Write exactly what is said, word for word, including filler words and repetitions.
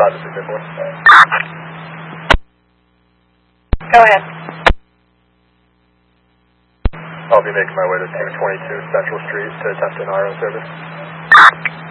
five six four. Go ahead. I'll be making my way to two twenty-two Central Street to attempt an R O service.